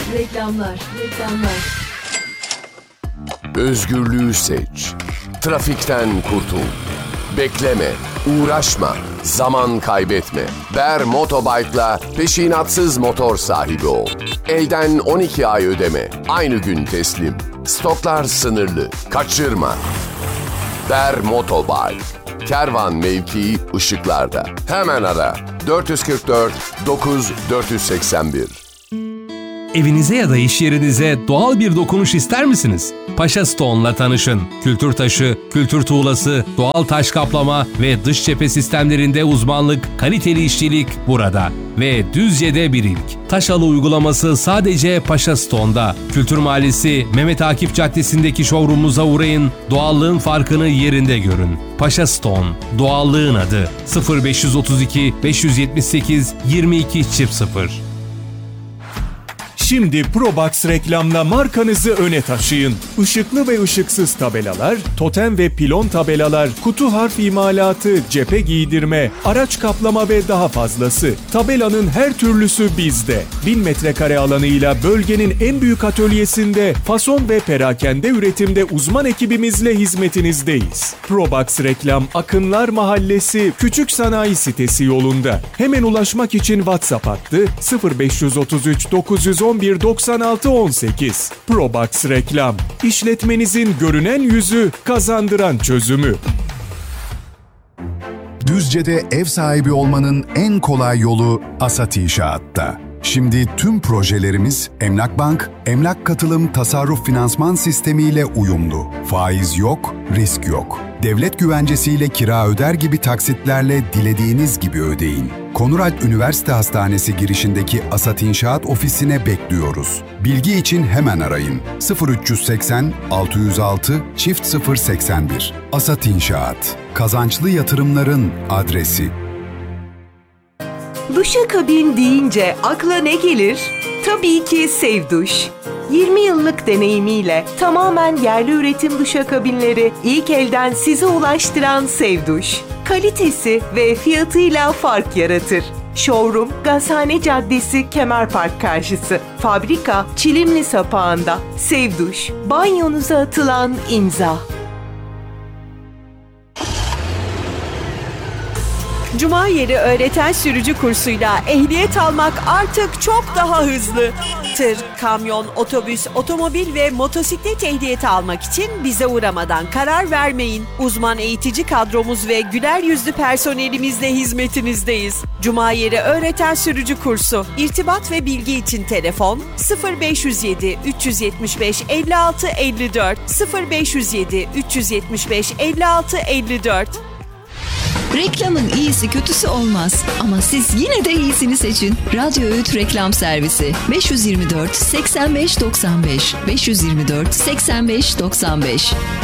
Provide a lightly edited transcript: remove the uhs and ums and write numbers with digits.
Reklamlar. Özgürlüğü seç. Trafikten kurtul. Bekleme, uğraşma, zaman kaybetme. Ber Motobike'la peşinatsız motor sahibi ol. Elden 12 ay ödeme, aynı gün teslim. Stoklar sınırlı, kaçırma. Ber Motobike. Kervan mevkii ışıklarda. Hemen ara. 444 9 481. Evinize ya da iş yerinize doğal bir dokunuş ister misiniz? Paşa Stone'la tanışın. Kültür taşı, kültür tuğlası, doğal taş kaplama ve dış cephe sistemlerinde uzmanlık, kaliteli işçilik burada. Ve Düzce'de bir ilk. Taşalı uygulaması sadece Paşa Stone'da. Kültür Mahallesi Mehmet Akif Caddesi'ndeki showroom'umuza uğrayın. Doğallığın farkını yerinde görün. Paşa Stone, doğallığın adı. 0532 578 2200. Şimdi Probox reklamla markanızı öne taşıyın. Işıklı ve ışıksız tabelalar, totem ve pilon tabelalar, kutu harf imalatı, cephe giydirme, araç kaplama ve daha fazlası. Tabelanın her türlüsü bizde. 1000 metrekare alanıyla bölgenin en büyük atölyesinde fason ve perakende üretimde uzman ekibimizle hizmetinizdeyiz. Probox reklam Akınlar Mahallesi Küçük Sanayi Sitesi yolunda. Hemen ulaşmak için WhatsApp hattı 0533 911 96 18. Probox reklam. İşletmenizin görünen yüzü, kazandıran çözümü. Düzce'de ev sahibi olmanın en kolay yolu Asat İnşaat'ta. Şimdi tüm projelerimiz Emlak Bank, Emlak Katılım Tasarruf Finansman Sistemi ile uyumlu. Faiz yok, risk yok. Devlet güvencesiyle kira öder gibi taksitlerle dilediğiniz gibi ödeyin. Konuralp Üniversite Hastanesi girişindeki Asat İnşaat ofisine bekliyoruz. Bilgi için hemen arayın. 0380 606 081. Asat İnşaat. Kazançlı yatırımların adresi. Duşakabin deyince akla ne gelir? Tabii ki Sevduş. 20 yıllık deneyimiyle tamamen yerli üretim duşakabinleri ilk elden size ulaştıran Sevduş. Kalitesi ve fiyatıyla fark yaratır. Showroom Gazhane Caddesi Kemerpark karşısı. Fabrika Çilimli Sapağı'nda. Sevduş, banyonuza atılan imza. Cuma yeri öğreten sürücü kursuyla ehliyet almak artık çok daha hızlı. Tır, kamyon, otobüs, otomobil ve motosiklet ehliyeti almak için bize uğramadan karar vermeyin. Uzman eğitici kadromuz ve güler yüzlü personelimizle hizmetinizdeyiz. Cuma yeri öğreten sürücü kursu. İrtibat ve bilgi için telefon 0507 375 56 54 0507 375 56 54. Reklamın iyisi kötüsü olmaz. Ama siz yine de iyisini seçin. Radyo Öğüt Reklam Servisi 524 85 95 524 85 95.